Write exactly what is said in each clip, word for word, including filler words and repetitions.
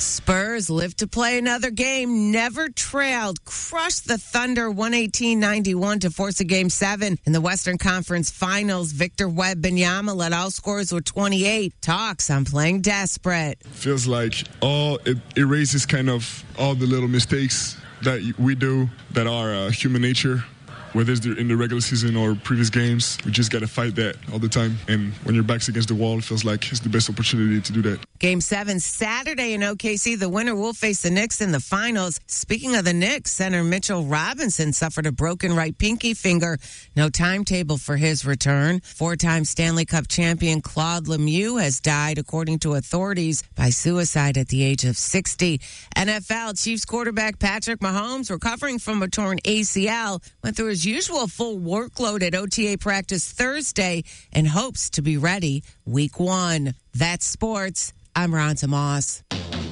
Spurs live to play another game, never trailed, crushed the Thunder one eighteen ninety-one to force a game seven in the Western Conference Finals. Victor Wembanyama led all scorers with twenty-eight. Talks on playing desperate. Feels like all it erases kind of all the little mistakes that we do that are uh, human nature. Whether it's in the regular season or previous games, we just got to fight that all the time. And when your back's against the wall, it feels like it's the best opportunity to do that. Game seven Saturday in O K C. The winner will face the Knicks in the finals. Speaking of the Knicks, center Mitchell Robinson suffered a broken right pinky finger. No timetable for his return. Four-time Stanley Cup champion Claude Lemieux has died, according to authorities, by suicide at the age of sixty. N F L Chiefs quarterback Patrick Mahomes, recovering from a torn A C L, went through his usual full workload at O T A practice Thursday and hopes to be ready week one. That's sports. I'm Ronta Moss.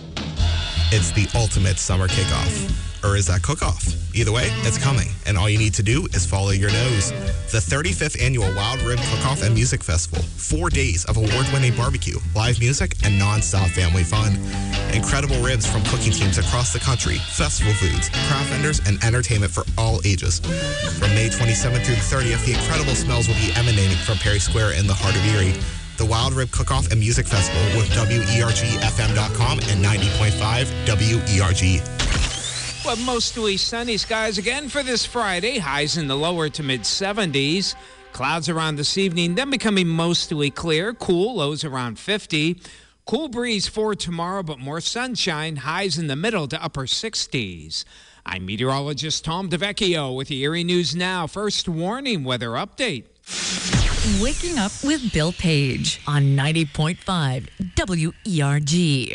It's the ultimate summer kickoff. Or is that cook-off? Either way, it's coming, and all you need to do is follow your nose. The thirty-fifth Annual Wild Rib Cook-Off and Music Festival. Four days of award-winning barbecue, live music, and non-stop family fun. Incredible ribs from cooking teams across the country, festival foods, craft vendors, and entertainment for all ages. From May twenty-seventh through the thirtieth, the incredible smells will be emanating from Perry Square in the heart of Erie. The Wild Rib Cook-Off and Music Festival with W E R G F M dot com and ninety point five W E R G. Well, mostly sunny skies again for this Friday. Highs in the lower to mid seventies. Clouds around this evening, then becoming mostly clear. Cool, lows around fifty. Cool breeze for tomorrow, but more sunshine. Highs in the middle to upper sixties. I'm meteorologist Tom DeVecchio with the Erie News Now. First warning weather update. Waking up with Bill Page on ninety point five W E R G.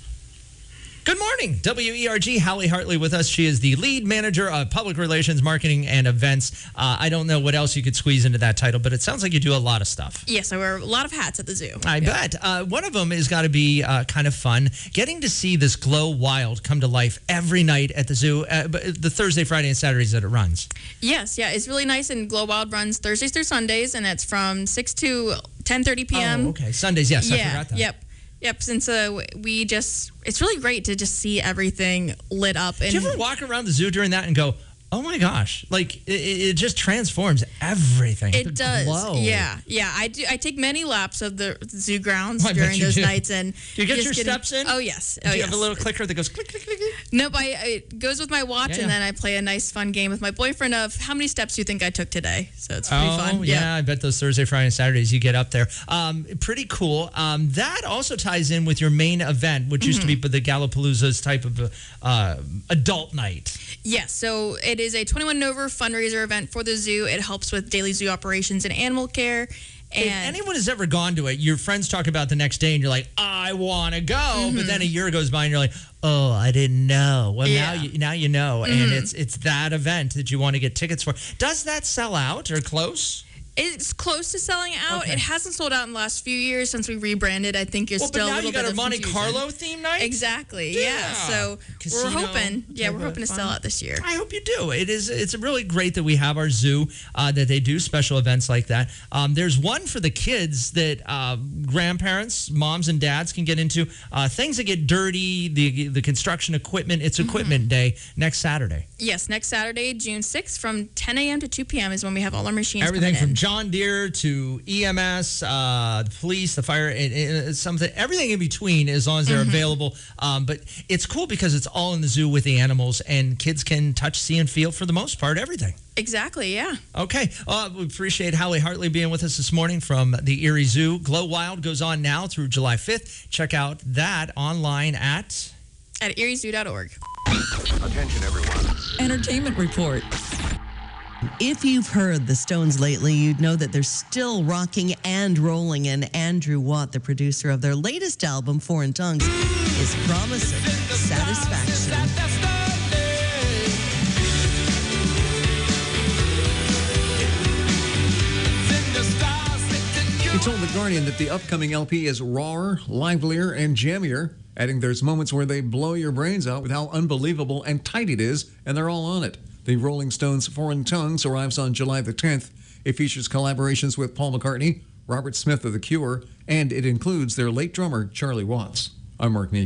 Good morning, W E R G. Hallie Hartley with us. She is the lead manager of public relations, marketing, and events. Uh, I don't know what else you could squeeze into that title, but it sounds like you do a lot of stuff. Yes, I wear a lot of hats at the zoo. I yeah. bet. Uh, one of them has got to be uh, kind of fun. Getting to see this Glow Wild come to life every night at the zoo, uh, the Thursday, Friday, and Saturdays that it runs. Yes, yeah, it's really nice, and Glow Wild runs Thursdays through Sundays, and it's from six to ten thirty p.m. Oh, okay. Sundays, yes, yeah, I forgot that. Yep. Yep, since uh, we just, it's really great to just see everything lit up. And do you ever walk around the zoo during that and go, oh my gosh, like it, it just transforms everything. It the does. Glow. Yeah. Yeah. I do. I take many laps of the zoo grounds I during those do. nights. And do you get just your getting, steps in? Oh, yes. Oh, do you yes. have a little clicker that goes click, click, click, click? Nope. I, it goes with my watch, yeah, and yeah. then I play a nice, fun game with my boyfriend of how many steps do you think I took today? So it's pretty oh, fun. Yeah. yeah, I bet those Thursday, Friday, and Saturdays you get up there. Um, pretty cool. Um, that also ties in with your main event, which mm-hmm. used to be the Gallapalooza's type of uh, adult night. Yes, so it is a twenty-one and over fundraiser event for the zoo. It helps with daily zoo operations and animal care. And if anyone has ever gone to it, your friends talk about the next day, and you're like, I want to go. Mm-hmm. But then a year goes by, and you're like, oh, I didn't know. Well, yeah. now you now you know, mm-hmm. and it's it's that event that you want to get tickets for. Does that sell out or close? It's close to selling out. Okay. It hasn't sold out in the last few years since we rebranded. I think it's well, still but now a little you got bit a of Monte confusion. Carlo theme night? Exactly. Yeah. yeah. So Casino we're hoping. Yeah, we're hoping to sell out this year. I hope you do. It is. It's really great that we have our zoo uh, that they do special events like that. Um, there's one for the kids that uh, grandparents, moms, and dads can get into. Uh, things that get dirty, the the construction equipment. It's equipment mm-hmm. day next Saturday. Yes, next Saturday, June sixth, from ten a.m. to two p.m. is when we have all our machines. Everything coming from in. John Deere to to E M S, uh, the police, the fire, and, and something, everything in between, as long as they're mm-hmm. available. Um, but it's cool because it's all in the zoo with the animals, and kids can touch, see, and feel, for the most part, everything. Exactly, yeah. Okay. Uh, we appreciate Hallie Hartley being with us this morning from the Erie Zoo. Glow Wild goes on now through July fifth. Check out that online at... at erie zoo dot org. Attention, everyone. Entertainment report. If you've heard the Stones lately, you'd know that they're still rocking and rolling, and Andrew Watt, the producer of their latest album, Foreign Tongues, is promising satisfaction. He told The Guardian that the upcoming L P is rawer, livelier, and jammier, adding there's moments where they blow your brains out with how unbelievable and tight it is, and they're all on it. The Rolling Stones' Foreign Tongues arrives on July the tenth. It features collaborations with Paul McCartney, Robert Smith of The Cure, and it includes their late drummer, Charlie Watts. I'm Mark Meek.